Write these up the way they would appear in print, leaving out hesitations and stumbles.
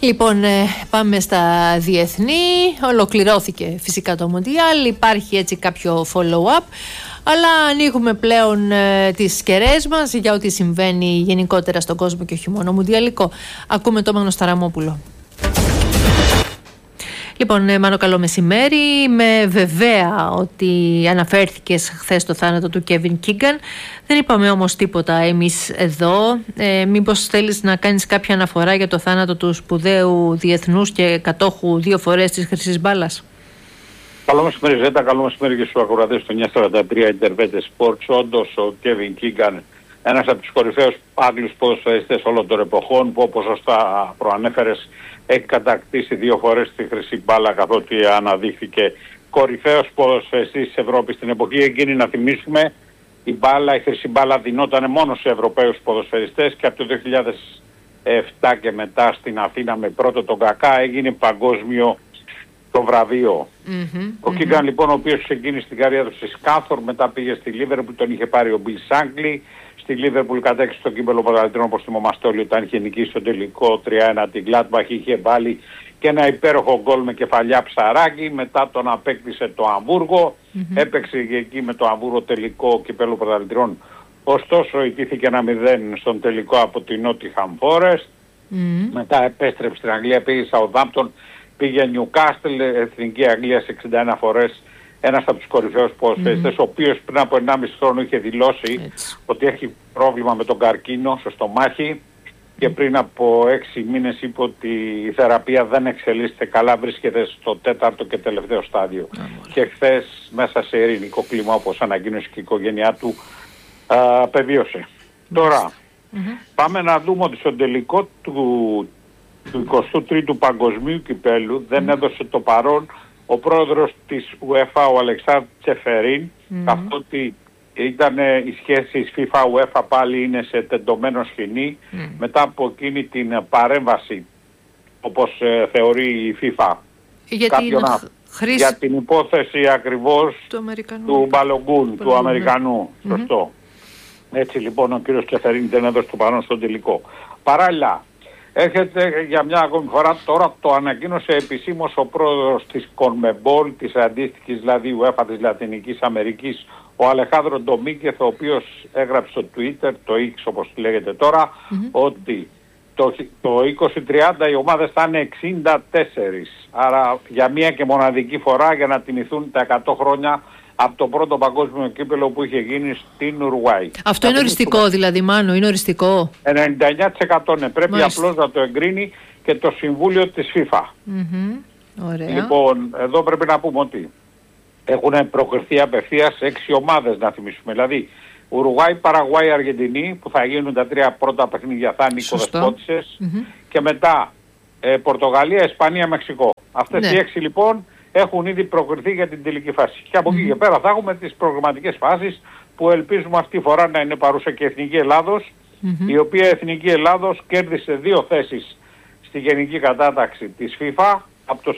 Λοιπόν, πάμε στα διεθνή. Ολοκληρώθηκε φυσικά το Μουντιάλ. Υπάρχει έτσι κάποιο follow-up. Αλλά ανοίγουμε πλέον τις σκερές μας για ό,τι συμβαίνει γενικότερα στον κόσμο και όχι μόνο μουντιαλικό. Ακούμε το Μάνο Σταραμόπουλο. Λοιπόν, Μάνο, καλό μεσημέρι. Είμαι βεβαία ότι αναφέρθηκες χθες στο θάνατο του Κέβιν Κίγκαν. Δεν είπαμε όμως τίποτα εμείς εδώ. Μήπως θέλεις να κάνεις κάποια αναφορά για το θάνατο του σπουδαίου διεθνούς και κατόχου 2 φορές της χρυσής μπάλας? Καλό μεσημέρι Ζέτα, καλό μεσημέρι και στους ακροατές του 943 Intervete Sports. Όντως ο Κέβιν Κίγκαν, ένας από τους κορυφαίους Άγγλους ποδοσφαιριστές όλων των εποχών, που όπως σωστά προανέφερες έχει κατακτήσει 2 φορές τη χρυσή μπάλα, καθότι αναδείχθηκε κορυφαίος ποδοσφαιριστής της Ευρώπης στην εποχή εκείνη. Να θυμίσουμε, η χρυσή μπάλα δινόταν μόνο σε Ευρωπαίους ποδοσφαιριστές και από το 2007 και μετά στην Αθήνα με πρώτο τον Κακά έγινε παγκόσμιο το βραβείο. Ο Κίγκαν λοιπόν, ο οποίος ξεκίνησε την καριέρα του στη Σκάνθορ, μετά πήγε στη Λίβερπουλ, τον είχε πάρει ο Μπιλ Σάγκλι. Στη Λίβερπουλ κατέκτησε το κύπελλο πρωταθλητριών, όπως θυμόμαστε όλοι, όταν είχε νικήσει στο τελικό 3-1 την Γκλάντμπαχ, είχε βάλει και ένα υπέροχο γκολ με κεφαλιά ψαράκι. Μετά τον απέκτησε το Αμβούργο, έπαιξε και εκεί με το Αμβούργο τελικό κύπελλο πρωταθλητριών. Ωστόσο ιτήθηκε 1-0 στον τελικό από την Νότιχαμ Φόρεστ. Μετά επέστρεψε στην Αγγλία, πήγε στη Σαουδάμπτον, πήγε Νιουκάστελ, εθνική Αγγλία σε 61 φορές. Ένας από τους κορυφαίους ποδοσφαιριστές, ο οποίος πριν από 1,5 χρόνο είχε δηλώσει ότι έχει πρόβλημα με τον καρκίνο στο στομάχι και πριν από 6 μήνες είπε ότι η θεραπεία δεν εξελίσσεται καλά, βρίσκεται στο 4ο και τελευταίο στάδιο. Και χθες μέσα σε ειρηνικό κλίμα, όπως ανακοίνωσε και η οικογένειά του, πεβίωσε. Τώρα πάμε να δούμε ότι στον τελικό του 23ου Παγκοσμίου Κυπέλλου δεν έδωσε το παρόν ο πρόεδρος της UEFA, ο Αλεξάνδρ Τσεφερίν, καθότι ήταν οι σχέσεις FIFA-UEFA πάλι είναι σε τεντωμένο σκηνή μετά από εκείνη την παρέμβαση, όπως θεωρεί η FIFA, για την υπόθεση ακριβώς του Μπαλογκούν, του Αμερικανού. Σωστό. Έτσι λοιπόν ο κύριος Τσεφερίν δεν έδωσε το παρόν στον τελικό. Παράλληλα, έρχεται για μια ακόμη φορά, τώρα το ανακοίνωσε επισήμως ο πρόεδρος της CONMEBOL, της αντίστοιχης δηλαδή UEFA της Λατινικής Αμερικής, ο Αλεχάνδρο Ντομίκεθ, ο οποίος έγραψε στο Twitter, το X όπως λέγεται τώρα, ότι το 2030 οι ομάδες θα είναι 64. Άρα για μια και μοναδική φορά, για να τιμηθούν τα 100 χρόνια από το πρώτο παγκόσμιο κύπελλο που είχε γίνει στην Ουρουάη. Αυτό είναι οριστικό δηλαδή, Μάνο, είναι οριστικό? 99% ναι, πρέπει απλώς να το εγκρίνει και το Συμβούλιο της FIFA. Ωραία. Λοιπόν, εδώ πρέπει να πούμε ότι έχουν προκριθεί απευθείας 6 ομάδες, να θυμίσουμε. Δηλαδή, Ουρουγουάη, Παραγουάη, Αργεντινή, που θα γίνουν τα 3 πρώτα παιχνίδια, θα είναι οικοδεσπότησες, και μετά Πορτογαλία, Ισπανία, Μεξικό. Αυτές οι 6 λοιπόν έχουν ήδη προκριθεί για την τελική φάση. Και από εκεί και πέρα θα έχουμε τις προγραμματικές φάσεις, που ελπίζουμε αυτή τη φορά να είναι παρούσα και η Εθνική Ελλάδος, η οποία Εθνική Ελλάδος κέρδισε 2 θέσεις στη γενική κατάταξη της FIFA, από το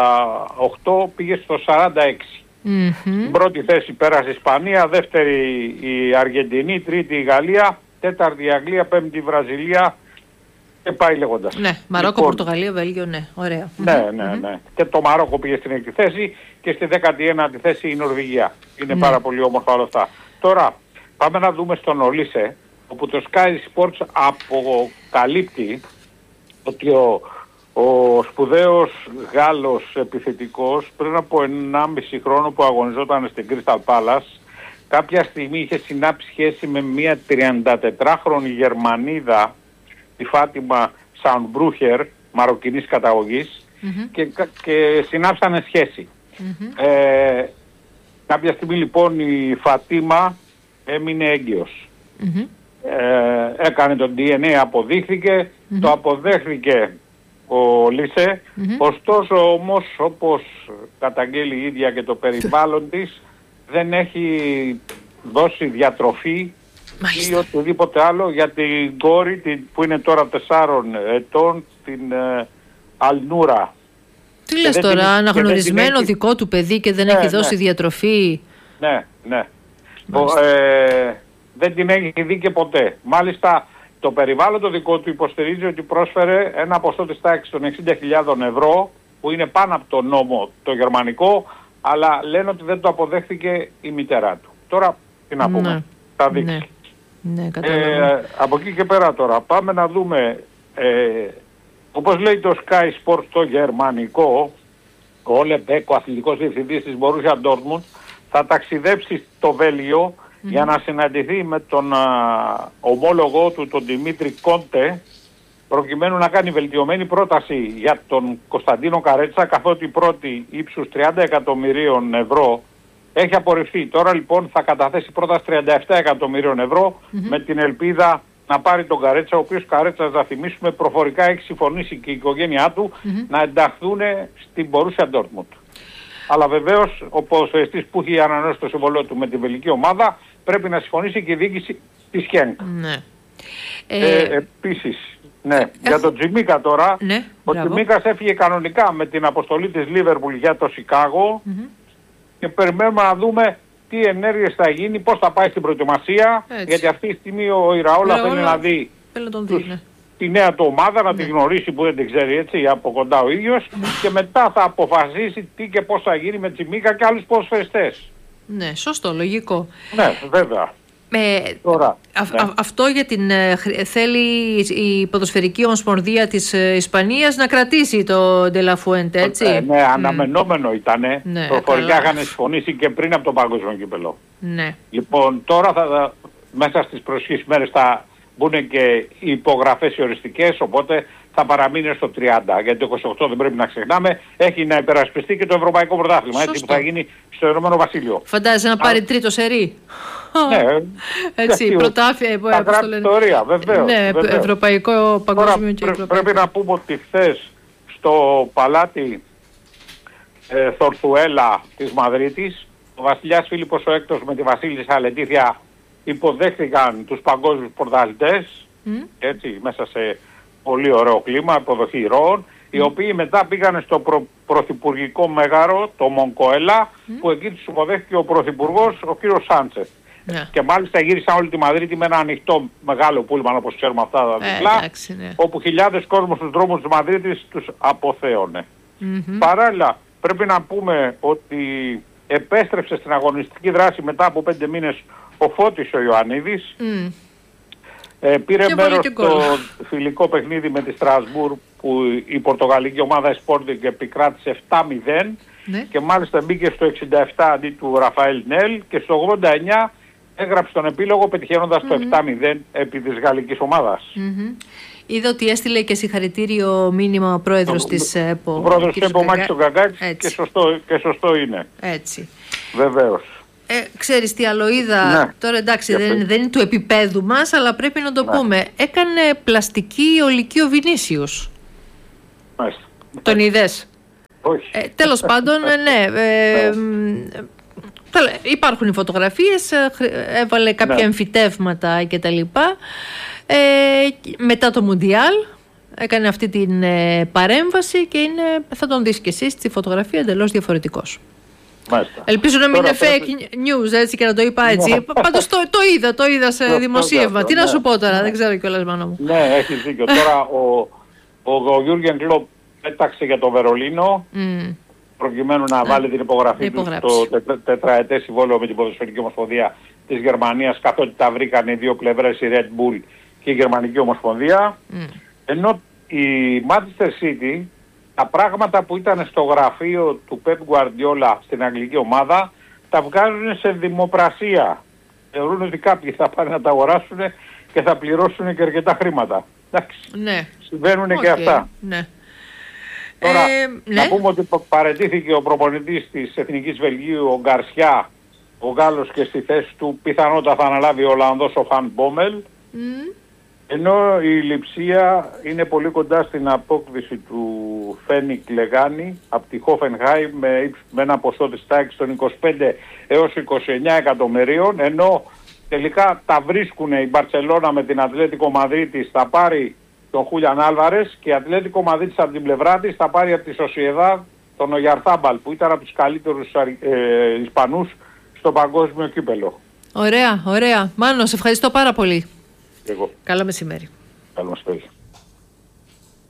48 πήγε στο 46. Στην πρώτη θέση πέρασε η Ισπανία, δεύτερη η Αργεντινή, τρίτη η Γαλλία, τέταρτη η Αγγλία, πέμπτη η Βραζιλία και πάει λέγοντας. Ναι, Μαρόκο, λοιπόν, Πορτογαλία, Βέλγιο, ναι, ωραία. Ναι. Και το Μαρόκο πήγε στην 6η θέση και στη 19η θέση η Νορβηγία. Είναι πάρα πολύ όμορφα όλα αυτά. Τώρα πάμε να δούμε στον Ολύσε, όπου το Sky Sports αποκαλύπτει ότι ο σπουδαίος Γάλλος επιθετικός πριν από 1,5 χρόνο που αγωνιζόταν στην Crystal Palace, κάποια στιγμή είχε συνάψει σχέση με μια 34χρονη Γερμανίδα, τη Φάτιμα Σαουνμπρούχερ, μαροκινής καταγωγής, και συνάψανε σχέση. Κάποια στιγμή λοιπόν η Φατίμα έμεινε έγκυος. Έκανε το DNA, αποδείχθηκε, το αποδέχθηκε ο Λίσε, ωστόσο όμως, όπως καταγγέλει η ίδια και το περιβάλλον της, δεν έχει δώσει διατροφή ή οτιδήποτε άλλο για την κόρη που είναι τώρα 4 ετών, την Αλνούρα. Τι λες τώρα, αναγνωρισμένο δικό του παιδί και δεν έχει δώσει διατροφή? Ναι. Δεν την έχει δει και ποτέ. Μάλιστα το περιβάλλον το δικό του υποστηρίζει ότι πρόσφερε ένα ποσό της τάξης των 60.000 ευρώ, που είναι πάνω από το νόμο το γερμανικό, αλλά λένε ότι δεν το αποδέχθηκε η μητέρα του. Τώρα τι να πούμε, θα δείξει. Ναι, από εκεί και πέρα τώρα πάμε να δούμε, όπως λέει το Sky Sport το γερμανικό, ο Όλε Μπέκ, ο αθλητικός διευθυντής της Borussia Dortmund, θα ταξιδέψει στο Βέλγιο για να συναντηθεί με τον ομόλογό του, τον Δημήτρη Κόντε, προκειμένου να κάνει βελτιωμένη πρόταση για τον Κωνσταντίνο Καρέτσα, καθότι η πρώτη ύψους 30 εκατομμυρίων ευρώ έχει απορριφθεί. Τώρα λοιπόν θα καταθέσει πρόταση 37 εκατομμυρίων ευρώ με την ελπίδα να πάρει τον Καρέτσα, ο οποίος Καρέτσας, να θυμίσουμε, προφορικά έχει συμφωνήσει και η οικογένειά του να ενταχθούν στην Borussia Dortmund. Αλλά βεβαίως ο ποδοσφαιριστής που έχει ανανεώσει το συμβολό του με την βελγική ομάδα πρέπει να συμφωνήσει και η διοίκηση της Χένκ. Επίσης, για τον Τζιμίκα τώρα, ο Τζιμίκας έφυγε κανονικά με την αποστολή της Λίβερπουλ για το Σικάγο και περιμένουμε να δούμε τι ενέργειες θα γίνει, πώς θα πάει στην προετοιμασία, γιατί αυτή τη στιγμή ο Ιραόλα θέλει να δει τη νέα του ομάδα, να τη γνωρίσει που δεν την ξέρει έτσι από κοντά ο ίδιος και μετά θα αποφασίσει τι και πώς θα γίνει με Τζιμίκα και άλλους ποδοσφαιριστές. Ναι, σωστό, λογικό. Ναι, βέβαια. Τώρα, αυτό για την θέλει η ποδοσφαιρική ομοσπονδία της Ισπανίας να κρατήσει το Ντελαφουέντε, έτσι. Ναι, αναμενόμενο ήτανε. Προφορικά είχαν συμφωνήσει και πριν από το παγκόσμιο κύπελλο. Ναι. Λοιπόν, τώρα μέσα στις προσεχείς μέρες θα μπουν και οι υπογραφές οι οριστικές, οπότε θα παραμείνει στο 30. Γιατί το 28 δεν πρέπει να ξεχνάμε, έχει να υπερασπιστεί και το Ευρωπαϊκό Πρωτάθλημα, έτσι, που θα γίνει στο Ηνωμένο Βασίλειο. Φαντάζεσαι να πάρει τρίτο σερί. Ναι, έτσι, πρωτάθλια, θα γράψει ιστορία, βεβαίως. Ναι, βεβαίως. Ευρωπαϊκό, παγκόσμιο και ευρωπαϊκό. Πρέπει να πούμε ότι χθες στο παλάτι Θορθουέλα της Μαδρίτης, ο βασιλιάς Φίλιππος ο Έκτος με τη βασίλισσα Λετήθια υποδέχθηκαν τους παγκόσμιους πρωταθλητές, έτσι, μέσα σε πολύ ωραίο κλίμα, υποδοχή ηρώων, οι οποίοι μετά πήγαν στο πρωθυπουργικό μέγαρο, το Μονκοέλα, που εκεί τους υποδέχθηκε ο πρωθυπουργός, ο κύριος Σάντσεφ. Και μάλιστα γύρισαν όλη τη Μαδρίτη με ένα ανοιχτό μεγάλο πούλμαν, όπως ξέρουμε αυτά τα διπλά, όπου χιλιάδες κόσμος στους δρόμους της Μαδρίτης τους αποθέωνε. Παράλληλα, πρέπει να πούμε ότι επέστρεψε στην αγωνιστική δράση μετά από 5 μήνες ο Φώτης ο Ιωαννίδης. Πήρε μέρος στο φιλικό παιχνίδι με τη Στρασβούρ που η πορτογαλική ομάδα Sporting επικράτησε 7-0 και μάλιστα μπήκε στο 67 αντί του Ραφαέλ Νέλ και στο 89 έγραψε τον επίλογο πετυχαίνοντας το 7-0 επί της γαλλικής ομάδας. Είδα ότι έστειλε και συγχαρητήριο μήνυμα ο πρόεδρος της ΕΠΟ. Ο πρόεδρος της ΕΠΟ, Μάκης Γκαγκάκης, και σωστό είναι. Έτσι. Βεβαίως. Ξέρεις τι άλλο είδα, τώρα εντάξει δεν είναι του επίπεδου μας, αλλά πρέπει να το πούμε. Έκανε πλαστική ολική ο Βινίσιους. Μάλιστα. Τον είδες? Όχι. Τέλος πάντων, υπάρχουν οι φωτογραφίες, έβαλε κάποια εμφυτεύματα κτλ. Μετά το Μουντιάλ έκανε αυτή την παρέμβαση και θα τον δεις και εσύ στη φωτογραφία εντελώς διαφορετικός. Μάλιστα. Ελπίζω να μην είναι fake news, έτσι, και να το είπα έτσι. Πάντως το είδα σε δημοσίευμα. Τι να σου πω τώρα, δεν ξέρω κιόλας, μάνα μου. Ναι, έχεις δίκιο. Τώρα ο Γιούργεν Κλοπ πέταξε για το Βερολίνο προκειμένου να βάλει την υπογραφή του στο τετραετές συμβόλαιο με την Ποδοσφαιρική Ομοσπονδία της Γερμανίας, καθότι τα βρήκαν οι δύο πλευρές, η Red Bull και η Γερμανική Ομοσπονδία. Ενώ η Manchester City, τα πράγματα που ήταν στο γραφείο του Pep Guardiola στην αγγλική ομάδα τα βγάζουν σε δημοπρασία. Θεωρούν ότι κάποιοι θα πάνε να τα αγοράσουν και θα πληρώσουν και αρκετά χρήματα. Εντάξει, συμβαίνουν και αυτά. Τώρα, να πούμε ότι παραιτήθηκε ο προπονητής της Εθνικής Βελγίου, ο Γκαρσιά, ο Γάλλος, και στη θέση του πιθανότατα θα αναλάβει ο Ολλανδός ο Φαν Μπόμελ. Ενώ η Λειψία είναι πολύ κοντά στην απόκριση του Φένικ Λεγάνη από τη Χόφενχάιμ με ένα ποσό της τάξης των 25 έως 29 εκατομμυρίων, ενώ τελικά τα βρίσκουν η Μπαρσελόνα με την Ατλέτικο Μαδρίτης, θα πάρει τον Χούλιαν Άλβαρες, και η Ατλέτικο Μαδρίτης από την πλευρά της θα πάρει από τη Σοσιεδάδ τον Ογιαρθάμπαλ, που ήταν από τους καλύτερους Ισπανούς στο παγκόσμιο κύπελλο. Ωραία. Μάνο, σε ευχαριστώ πάρα πολύ. Εγώ. Καλό μεσημέρι. Καλό μεσημέρι.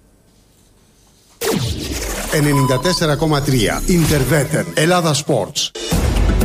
94,3 Interveter Ελλάδα Sports.